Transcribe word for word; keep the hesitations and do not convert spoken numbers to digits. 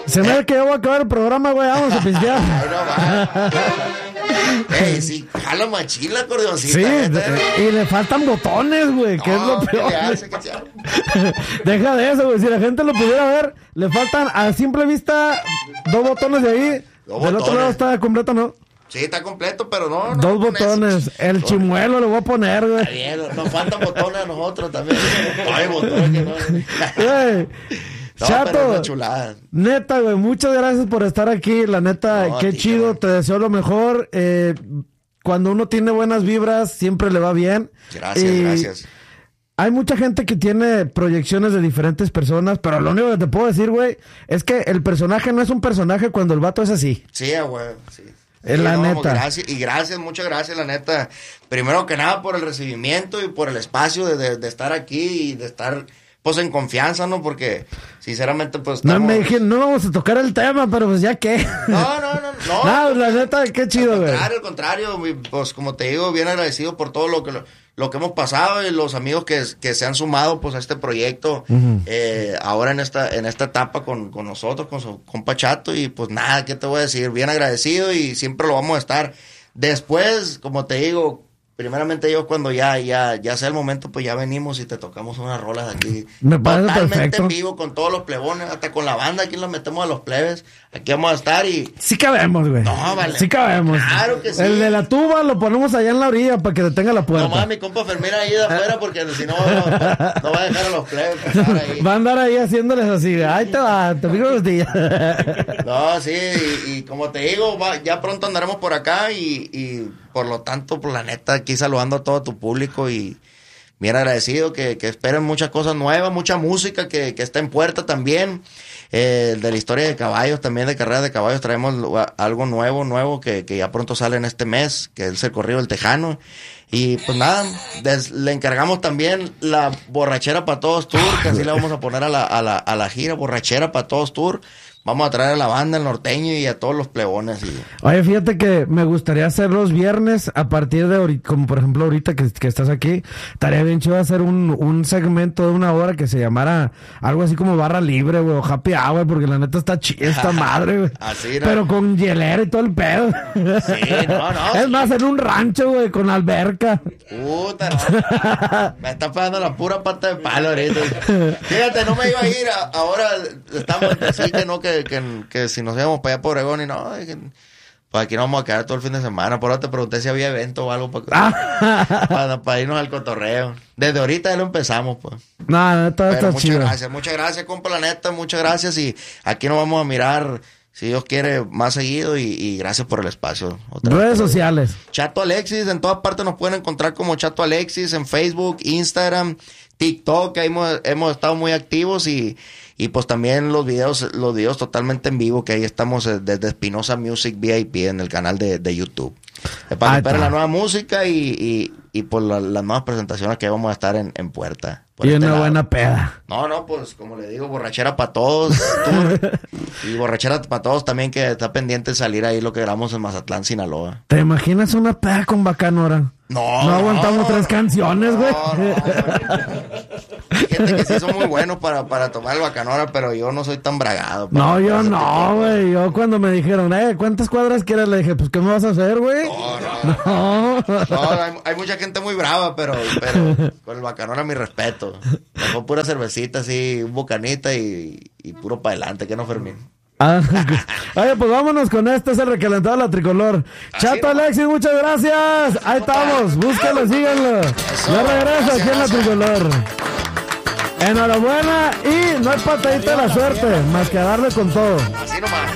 Se me ve que yo voy a acabar el programa, güey. Vamos a pistear. Ay, no va. Ey, sí, jala machín la acordeoncita. Sí, ¿eh? y le faltan botones, güey, que no, es lo peor. ¿qué le hace, qué se hace? Deja de eso, güey. Si la gente lo pudiera ver, le faltan a simple vista dos botones de ahí. Dos Del botones. otro lado está completo, ¿no? Sí, está completo, pero no. no Dos no botones. El chimuelo le voy a poner, güey. Está bien, nos faltan botones a nosotros también. Hay botones que no. Güey. No, Chato, pero es una chulada. Neta, güey, muchas gracias por estar aquí. La neta, No, qué tío. chido. Te deseo lo mejor. Eh, cuando uno tiene buenas vibras, siempre le va bien. Gracias, Y gracias. hay mucha gente que tiene proyecciones de diferentes personas, pero lo único que te puedo decir, güey, es que el personaje no es un personaje cuando el vato es así. Sí, güey, sí. Es Sí, la no, neta. Gracias, y gracias, muchas gracias, la neta. Primero que nada por el recibimiento y por el espacio de, de, de estar aquí y de estar, pues, en confianza, ¿no? Porque, sinceramente, pues, No estamos... me dije, no vamos a tocar el tema, pero pues ya qué. No, no, no, no. No, la neta, qué chido, Al güey. contrario, al contrario, mi- pues, como te digo, bien agradecido por todo lo que... Lo, lo que hemos pasado y los amigos que, que se han sumado pues a este proyecto Ujú. eh, ahora en esta en esta etapa con, con nosotros, con su compa Chato, y pues nada, ¿qué te voy a decir? Bien agradecido y siempre lo vamos a estar. Después, como te digo, primeramente yo cuando ya ya ya sea el momento, pues ya venimos y te tocamos unas rolas aquí. Me parece totalmente perfecto. en vivo con todos los plebones, hasta con la banda, aquí los metemos a los plebes, aquí vamos a estar y... Sí cabemos, güey. No, vale. Sí cabemos. Claro que sí. El de la tuba lo ponemos allá en la orilla para que detenga la puerta. Nomás mi compa Fermín ahí de afuera porque si no, no, no va a dejar a los plebes pasar ahí. Va a andar ahí haciéndoles así. Ahí te va, te pico los días. No, sí, y, y como te digo, va, ya pronto andaremos por acá y, y por lo tanto, por la neta, aquí saludando a todo tu público y bien agradecido que, que esperen muchas cosas nuevas, mucha música que, que está en puerta también. Eh, de la historia de caballos, también de carreras de caballos, traemos lo- algo nuevo, nuevo que, que ya pronto sale en este mes, que es el corrido del Tejano. Y pues nada, des- le encargamos también la borrachera para todos tour, que así le vamos a poner a la, a la, a la gira, borrachera para todos tour. Vamos a traer a la banda, el norteño y a todos los plebones. Y... Oye, fíjate que me gustaría hacer los viernes a partir de ahorita, como por ejemplo ahorita que, que estás aquí, estaría bien chido hacer un, un segmento de una hora que se llamara algo así como barra libre, güey, o happy hour, porque la neta está chida esta madre, güey. Así, ¿no? Pero con hielera y todo el pedo. Sí, no, no, Es sí. más, en un rancho, güey, con alberca. Puta, no. Me está pegando la pura pata de palo ahorita. Fíjate, no me iba a ir. a- ahora estamos entre sí que no, que, que, que si nos íbamos para allá por Oregón y no, que, pues aquí nos vamos a quedar todo el fin de semana. Por ahora te pregunté si había evento o algo para, para, para irnos al cotorreo. Desde ahorita ya lo empezamos, pues. No, la neta Pero está muchas chido. gracias, muchas gracias, compa, la neta, muchas gracias. Y aquí nos vamos a mirar, si Dios quiere, más seguido. Y, y gracias por el espacio. Otra vez Redes te lo digo. sociales. Chato Alexis, en todas partes nos pueden encontrar como Chato Alexis, en Facebook, Instagram, TikTok, ahí hemos, hemos estado muy activos y, y pues también los videos, los videos totalmente en vivo, que ahí estamos eh, desde Espinosa Music V I P en el canal de, de YouTube. Eh, Para Ahí que esperen está. la nueva música y, y, y por la- las nuevas presentaciones que vamos a estar en, en puerta. por Y este una lado. buena peda. No, no, pues como le digo, borrachera para todos. tour. Y borrachera para todos también, que está pendiente de salir ahí lo que grabamos en Mazatlán, Sinaloa. ¿Te imaginas una peda con Bacanora? No, No aguantamos tres canciones, güey. No, no, no. Hay gente que sí son muy buenos para, para tomar el Bacanora, pero yo no soy tan bragado. para- No, para yo ese tipo de no, cosas. güey. Yo cuando me dijeron, eh, ¿cuántas cuadras quieres? Le dije, pues, ¿qué me vas a hacer, güey? No, no. No. No, hay, hay mucha gente muy brava, pero, pero con el Bacanora mi respeto. Mejor pura cervecita, así, un bocanita y, y puro para adelante, que no, Fermín. Ah, oye, pues vámonos con este, es el recalentado de la tricolor. Chato no. Alexis, muchas gracias. Ahí estamos, búsquenlo, síganlo. Yo regreso aquí en la gracias. tricolor. Enhorabuena y no hay patadita de la suerte, más que darle con todo. Así nomás.